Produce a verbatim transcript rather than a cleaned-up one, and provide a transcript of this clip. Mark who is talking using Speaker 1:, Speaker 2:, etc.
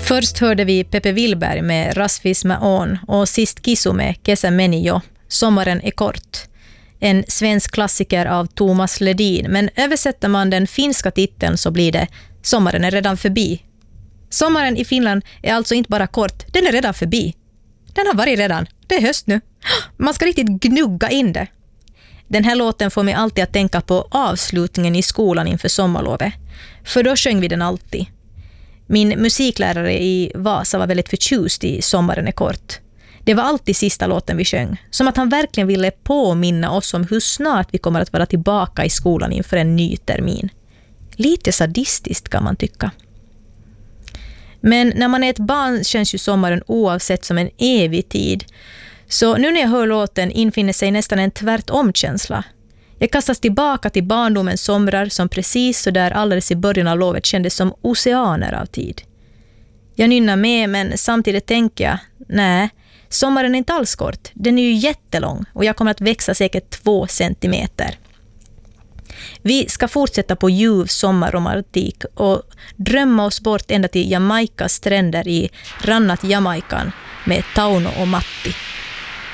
Speaker 1: Först hörde vi Pepe Willberg med Rasvis med on och sist Kisu med Kesä meni jo, Sommaren är kort. En svensk klassiker av Thomas Ledin, men översätter man den finska titeln så blir det Sommaren är redan förbi. Sommaren i Finland är alltså inte bara kort, den är redan förbi. Den har varit redan, det är höst nu. Man ska riktigt gnugga in det. Den här låten får mig alltid att tänka på avslutningen i skolan inför sommarlovet. För då sjöng vi den alltid. Min musiklärare i Vasa var väldigt förtjust i Sommaren är kort. Det var alltid sista låten vi sjöng. Som att han verkligen ville påminna oss om hur snart vi kommer att vara tillbaka i skolan inför en ny termin. Lite sadistiskt kan man tycka. Men när man är ett barn känns ju sommaren oavsett som en evig tid. Så nu när jag hör låten infinner sig nästan en tvärtom-känsla. Jag kastas tillbaka till barndomens somrar som precis så där alldeles i början av lovet kändes som oceaner av tid. Jag nynnar med, men samtidigt tänker jag, nej, sommaren är inte alls kort. Den är ju jättelång och jag kommer att växa säkert två centimeter. Vi ska fortsätta på ljuv sommarromantik och drömma oss bort ända till Jamaikas stränder i rannat Jamaikan med Tauno och Matti.